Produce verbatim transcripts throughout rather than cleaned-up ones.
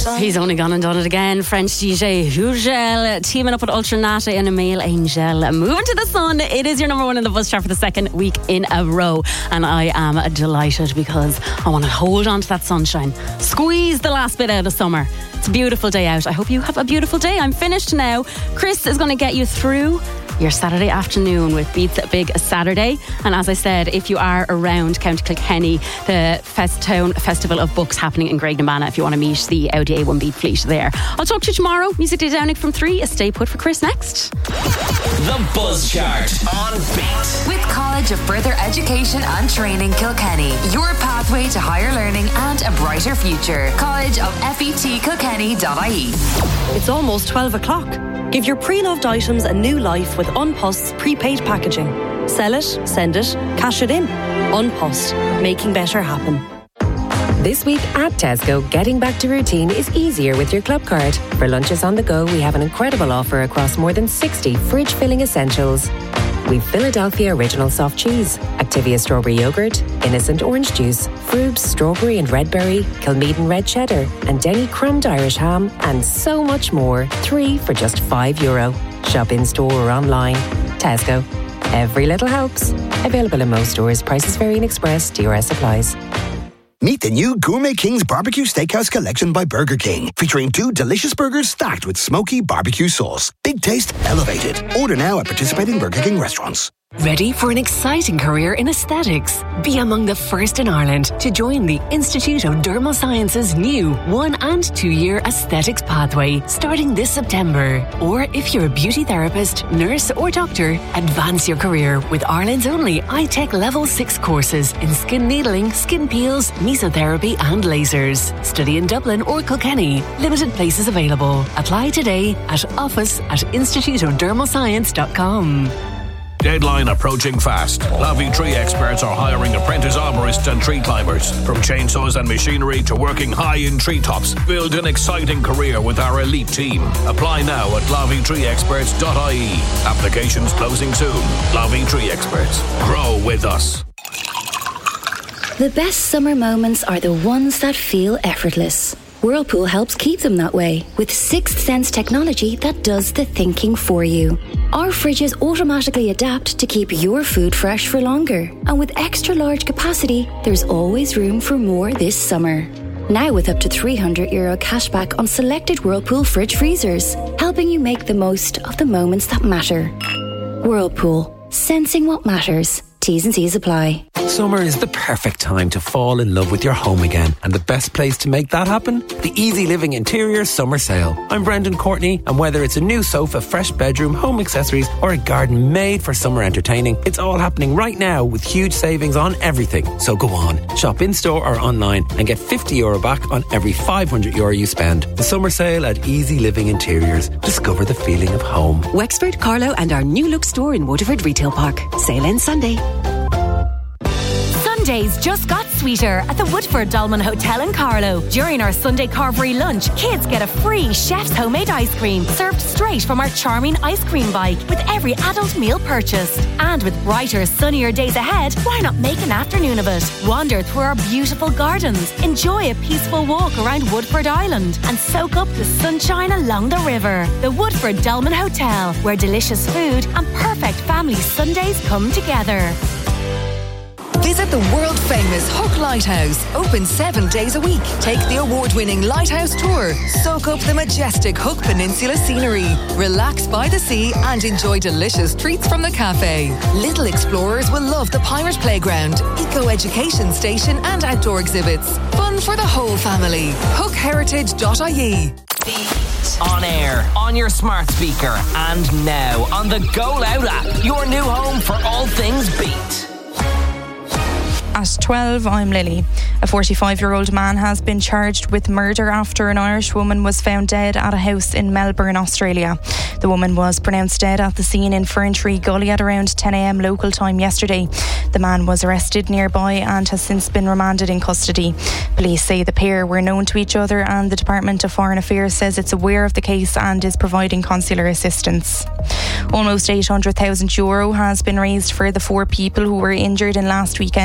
He's only gone and done it again. French D J Hugel teaming up with Ultra Nata and Emile Angel. Moving to the sun. It is your number one in the bus chart for the second week in a row. And I am delighted because I want to hold on to that sunshine. Squeeze the last bit out of summer. It's a beautiful day out. I hope you have a beautiful day. I'm finished now. Chris is going to get you through your Saturday afternoon with Beats Big Saturday. And as I said, if you are around County Kilkenny, the Festown Festival of Books happening in Graignamanagh, if you want to meet the Audi A one Beat fleet there. I'll talk to you tomorrow. Music Day Downing from three. Stay put for Chris next. The Buzz Chart on Beat. With College of Further Education and Training Kilkenny, your pathway to higher learning and a brighter future. College of Fet Kilkenny dot I E. It's almost twelve o'clock. Give your pre-loved items a new life with Unpost's prepaid packaging. Sell it, send it, cash it in. Unpost, making better happen. This week at Tesco, getting back to routine is easier with your club card. For lunches on the go, we have an incredible offer across more than sixty fridge-filling essentials. We've Philadelphia Original Soft Cheese, Activia Strawberry Yogurt, Innocent Orange Juice, Frubes Strawberry and Red Berry, Kilmeaden Red Cheddar, and Denny Crumbed Irish Ham, and so much more. Three for just five euro. Shop in store or online. Tesco. Every little helps. Available in most stores. Prices vary in Express. D R S applies. Meet the new Gourmet King's Barbecue Steakhouse Collection by Burger King, featuring two delicious burgers stacked with smoky barbecue sauce. Big taste, elevated. Order now at participating Burger King restaurants. Ready for an exciting career in aesthetics? Be among the first in Ireland to join the Institute of Dermal Sciences' new one and two year aesthetics pathway starting this September. Or if you're a beauty therapist, nurse or doctor, advance your career with Ireland's only I-Tech Level six courses in skin needling, skin peels, mesotherapy and lasers. Study in Dublin or Kilkenny. Limited places available. Apply today at office at institute of dermal science dot com. Deadline approaching fast. Lavie Tree Experts are hiring apprentice arborists and tree climbers. From chainsaws and machinery to working high in treetops, build an exciting career with our elite team. Apply now at lavie tree experts dot I E. Applications closing soon. Lavie Tree Experts. Grow with us. The best summer moments are the ones that feel effortless. Whirlpool helps keep them that way with sixth sense technology that does the thinking for you. Our fridges automatically adapt to keep your food fresh for longer. And with extra large capacity, there's always room for more this summer. Now with up to three hundred euro cashback on selected Whirlpool fridge freezers, helping you make the most of the moments that matter. Whirlpool, sensing what matters. T's and C's apply. Summer is the perfect time to fall in love with your home again. And the best place to make that happen? The Easy Living Interior Summer Sale. I'm Brendan Courtney, and whether it's a new sofa, fresh bedroom, home accessories, or a garden made for summer entertaining, it's all happening right now with huge savings on everything. So go on, shop in-store or online and get fifty euro back on every five hundred euro you spend. The Summer Sale at Easy Living Interiors. Discover the feeling of home. Wexford, Carlow and our new look store in Waterford Retail Park. Sale ends Sunday. Sundays just got sweeter at the Woodford Dolman Hotel in Carlow. During our Sunday carvery lunch, kids get a free chef's homemade ice cream served straight from our charming ice cream bike with every adult meal purchased. And with brighter, sunnier days ahead, why not make an afternoon of it? Wander through our beautiful gardens, enjoy a peaceful walk around Woodford Island and soak up the sunshine along the river. The Woodford Dolman Hotel, where delicious food and perfect family Sundays come together. Visit the world-famous Hook Lighthouse. Open seven days a week. Take the award-winning Lighthouse Tour. Soak up the majestic Hook Peninsula scenery. Relax by the sea and enjoy delicious treats from the cafe. Little explorers will love the Pirate Playground, eco-education station and outdoor exhibits. Fun for the whole family. hook heritage dot I E. Beat. On air, on your smart speaker, and now on the Go Loud app. Your new home for all things Beat. At twelve, I'm Lily. A forty-five-year-old man has been charged with murder after an Irish woman was found dead at a house in Melbourne, Australia. The woman was pronounced dead at the scene in Ferntree Gully at around ten a.m. local time yesterday. The man was arrested nearby and has since been remanded in custody. Police say the pair were known to each other, and the Department of Foreign Affairs says it's aware of the case and is providing consular assistance. Almost eight hundred thousand euro has been raised for the four people who were injured in last weekend's M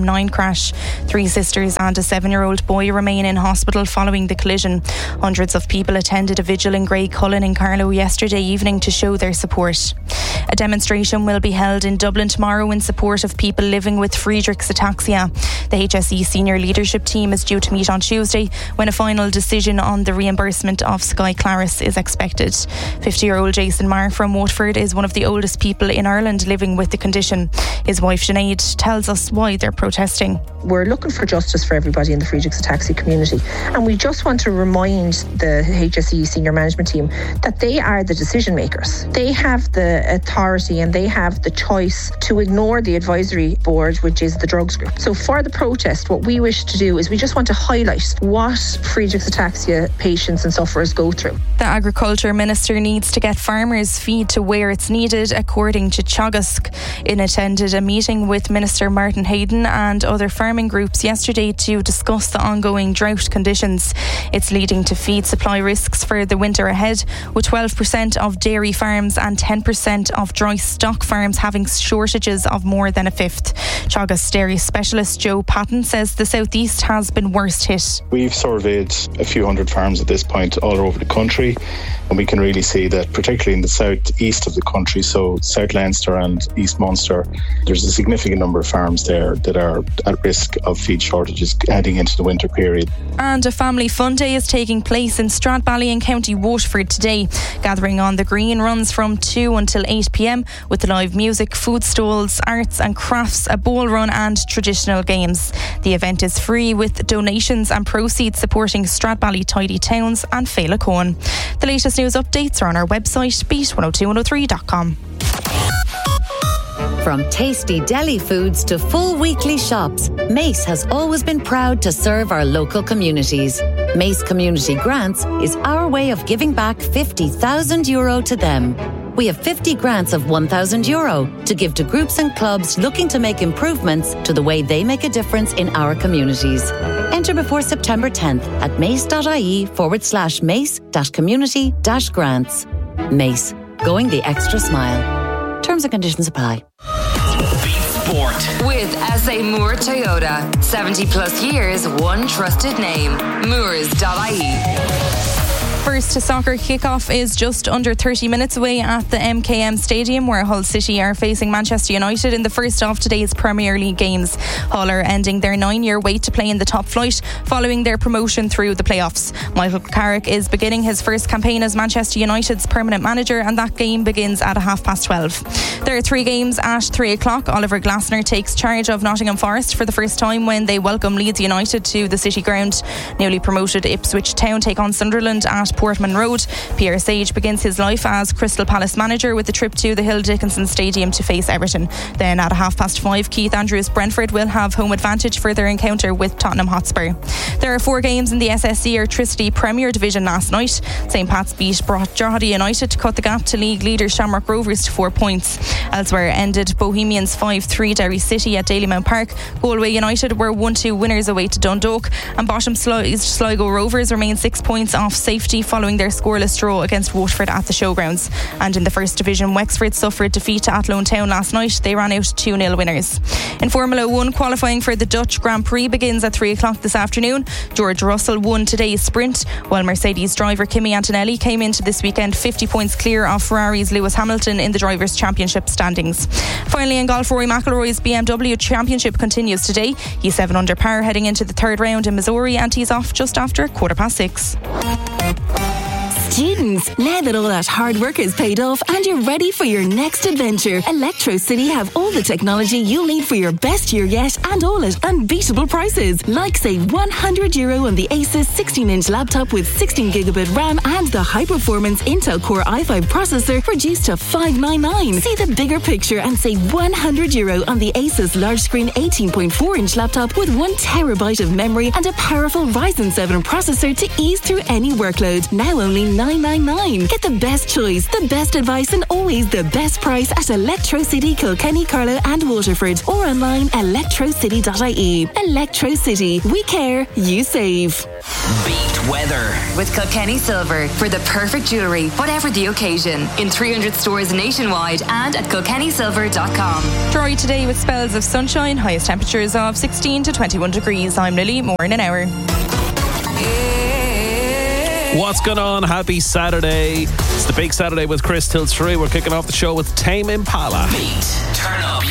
M nine crash. Three sisters and a seven-year-old boy remain in hospital following the collision. Hundreds of people attended a vigil in Greycullen in Carlow yesterday evening to show their support. A demonstration will be held in Dublin tomorrow in support of people living with Friedreich's ataxia. The H S E senior leadership team is due to meet on Tuesday when a final decision on the reimbursement of Sky Claris is expected. fifty-year-old Jason Marr from Waterford is one of the oldest people in Ireland living with the condition. His wife Sinead tells us why they're protesting. We're looking for justice for everybody in the Friedreich's ataxia community, and we just want to remind the H S E senior management team that they are the decision makers. They have the authority and they have the choice to ignore the advisory board, which is the drugs group. So for the protest, what we wish to do is we just want to highlight what Friedreich's ataxia patients and sufferers go through. The Agriculture Minister needs to get farmers feed to where it's needed, according to Teagasc. It attended a meeting with Minister Martin Hayden and other farming groups yesterday to discuss the ongoing drought conditions. It's leading to feed supply risks for the winter ahead, with twelve percent of dairy farms and ten percent of dry stock farms having shortages of more than a fifth. Teagasc dairy specialist Joe Patton says the southeast has been worst hit. We've surveyed a few hundred farms at this point all over the country, and we can really see that particularly in the southeast of the country, so South Leinster and East Munster, there's a significant number of farms there that are at risk of feed shortages heading into the winter period. And a family fun day is taking place in Stradbally in County Waterford today. Gathering on the Green runs from two until eight p.m. with live music, food stalls, arts and crafts, a ball run and traditional games. The event is free with donations and proceeds supporting Stradbally Tidy Towns and Féile Coen. The latest news updates are on our website, beat one oh two one oh three dot com. From tasty deli foods to full weekly shops, Mace has always been proud to serve our local communities. Mace Community Grants is our way of giving back fifty thousand euro to them. We have fifty grants of one thousand euro to give to groups and clubs looking to make improvements to the way they make a difference in our communities. Enter before September tenth at mace.ie forward slash mace dash community dash grants. Mace, going the extra smile. Terms and conditions apply. Sport with S A Moore Toyota. seventy plus years, one trusted name. Moores dot I E. First soccer kickoff is just under thirty minutes away at the M K M Stadium, where Hull City are facing Manchester United in the first of today's Premier League games. Hull are ending their nine-year wait to play in the top flight following their promotion through the playoffs. Michael Carrick is beginning his first campaign as Manchester United's permanent manager, and that game begins at a half past twelve. There are three games at three o'clock. Oliver Glasner takes charge of Nottingham Forest for the first time when they welcome Leeds United to the City Ground. Newly promoted Ipswich Town take on Sunderland at Portman Road. Pierre Sage begins his life as Crystal Palace manager with a trip to the Hill Dickinson Stadium to face Everton. Then at a half past five, Keith Andrews Brentford will have home advantage for their encounter with Tottenham Hotspur. There are four games in the S S C Airtricity Premier Division last night. Saint Pat's beat Drogheda United to cut the gap to league leader Shamrock Rovers to four points. Elsewhere ended Bohemians five three Derry City at Dalymount Park. Galway United were one two winners away to Dundalk, and bottom Sligo Rovers remain six points off safety following their scoreless draw against Waterford at the Showgrounds. And in the First Division, Wexford suffered defeat to Athlone Town last night. They ran out two nil winners. In Formula one, qualifying for the Dutch Grand Prix begins at three o'clock this afternoon. George Russell won today's sprint, while Mercedes driver Kimi Antonelli came into this weekend fifty points clear of Ferrari's Lewis Hamilton in the Drivers' Championship standings. Finally, in golf, Rory McIlroy's B M W Championship continues today. He's seven under par heading into the third round in Missouri, and he's off just after quarter past six. Students, now that all that hard work is paid off and you're ready for your next adventure, Electro City have all the technology you'll need for your best year yet, and all at unbeatable prices. Like save one hundred euro on the Asus sixteen inch laptop with sixteen gigabit RAM and the high-performance Intel Core i five processor reduced to five ninety-nine. See the bigger picture and save one hundred euro on the Asus large screen eighteen point four inch laptop with one terabyte of memory and a powerful Ryzen seven processor to ease through any workload. Now only nine nine nine. Get the best choice, the best advice and always the best price at Electro City, Kilkenny, Carlow and Waterford, or online electro city dot I E. Electro City. We care, you save. Beat weather with Kilkenny Silver for the perfect jewellery, whatever the occasion. In three hundred stores nationwide and at kilkenny silver dot com. Dry today with spells of sunshine, highest temperatures of sixteen to twenty-one degrees. I'm Lily, more in an hour. What's going on? Happy Saturday. It's the Big Saturday with Chris till three. We're kicking off the show with Tame Impala. Beat, turn up.